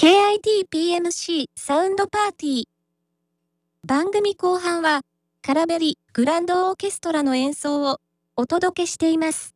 KITPMC サウンドパーティー。番組後半は、カラベリグランドオーケストラの演奏をお届けしています。